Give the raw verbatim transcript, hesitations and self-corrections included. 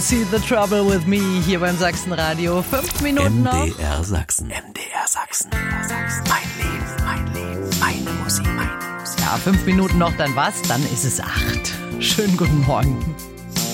See the Trouble with Me hier beim Sachsenradio. Fünf Minuten noch. M D R Sachsen. M D R Sachsen. Mein Leben, mein Leben, meine Musik, meine Musik. Ja, fünf Minuten noch, dann was? Dann ist es acht. Schönen guten Morgen.